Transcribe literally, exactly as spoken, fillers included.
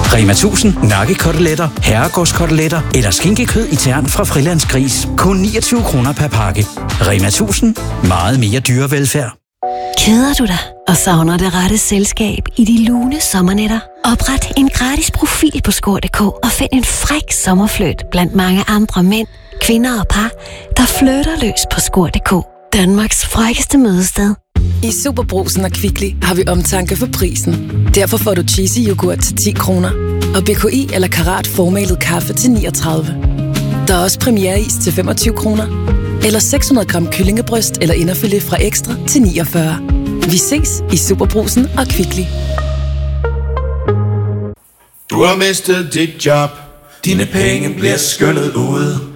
Rema tusind nakkekoteletter, herregårdskoteletter eller skinkekød i tern fra Frilandsgris. Kun niogtyve kroner per pakke. Rema tusind. Meget mere dyrevelfærd. Keder du dig og savner det rette selskab i de lune sommernætter? Opret en gratis profil på score punktum d k og find en fræk sommerfløjt blandt mange andre mænd, kvinder og par, der flytter løs på score punktum d k. Danmarks frækkeste mødested. I Superbrugsen og Kvickly har vi omtanke for prisen. Derfor får du cheesy yoghurt til ti kroner og B K I eller Karat formalet kaffe til niogtredive. Der er også premiereis til femogtyve kroner eller seks hundrede gram kyllingebryst eller inderfilet fra Ekstra til niogfyrre. Vi ses i Superbrugsen og Kvickly. Du har mistet dit job. Dine penge bliver skyllet ud.